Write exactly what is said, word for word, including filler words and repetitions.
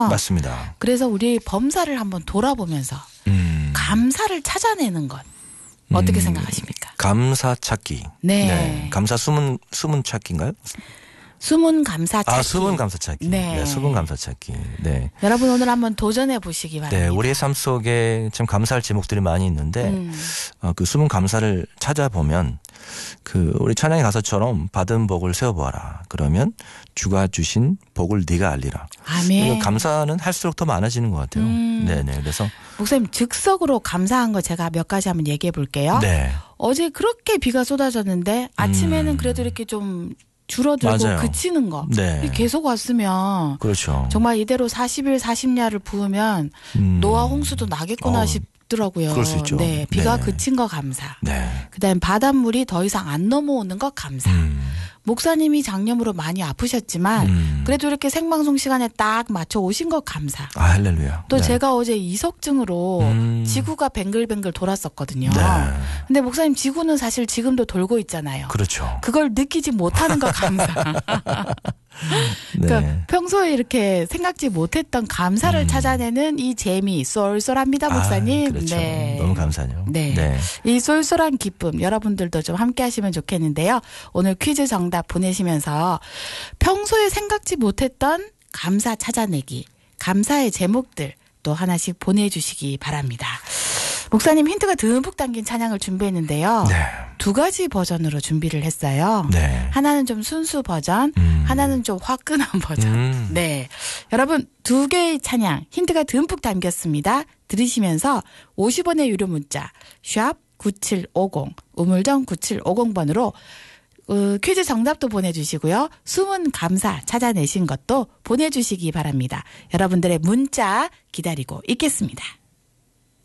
맞습니다. 그래서 우리 범사를 한번 돌아보면서 음. 감사를 찾아내는 것 어떻게 음. 생각하십니까? 감사 찾기. 네. 네. 감사 수문 수문 찾기인가요? 숨은 감사 찾기. 아, 수분 감사 찾기. 네. 네, 수분 감사 찾기. 네. 여러분 오늘 한번 도전해 보시기 바랍니다. 네, 우리의 삶 속에 참 감사할 제목들이 많이 있는데 음. 어, 그 수분 감사를 찾아보면 그 우리 찬양의 가사처럼 받은 복을 세어보아라. 그러면 주가 주신 복을 네가 알리라. 아멘. 감사는 할수록 더 많아지는 것 같아요. 음. 네네. 그래서 목사님 즉석으로 감사한 거 제가 몇 가지 한번 얘기해 볼게요. 네. 어제 그렇게 비가 쏟아졌는데 아침에는 음. 그래도 이렇게 좀 줄어들고 맞아요. 그치는 거. 네. 계속 왔으면 그렇죠. 정말 이대로 사십 일 사십 야를 부으면 음. 노아 홍수도 나겠구나 어, 싶더라고요. 그럴 수 있죠. 네, 비가 네. 그친 거 감사. 네. 그다음 바닷물이 더 이상 안 넘어오는 거 감사. 음. 목사님이 장염으로 많이 아프셨지만 음. 그래도 이렇게 생방송 시간에 딱 맞춰 오신 거 감사. 아, 할렐루야. 또 네. 제가 어제 이석증으로 음. 지구가 뱅글뱅글 돌았었거든요. 네. 근데 목사님 지구는 사실 지금도 돌고 있잖아요. 그렇죠. 그걸 느끼지 못하는 거 감사. 네. 그러니까 평소에 이렇게 생각지 못했던 감사를 음. 찾아내는 이 재미 쏠쏠합니다, 목사님. 아, 그렇죠. 네. 너무 감사해요. 네. 네. 이 쏠쏠한 기쁨 여러분들도 좀 함께 하시면 좋겠는데요. 오늘 퀴즈 정답 보내시면서 평소에 생각지 못했던 감사 찾아내기, 감사의 제목들 또 하나씩 보내주시기 바랍니다. 목사님 힌트가 듬뿍 담긴 찬양을 준비했는데요. 네. 두 가지 버전으로 준비를 했어요. 네. 하나는 좀 순수 버전, 음. 하나는 좀 화끈한 버전. 음. 네. 여러분 두 개의 찬양 힌트가 듬뿍 담겼습니다. 들으시면서 오십 원의 유료 문자 샵 구칠오공 우물정 구칠오공 번으로 어, 퀴즈 정답도 보내주시고요. 숨은 감사 찾아내신 것도 보내주시기 바랍니다. 여러분들의 문자 기다리고 있겠습니다.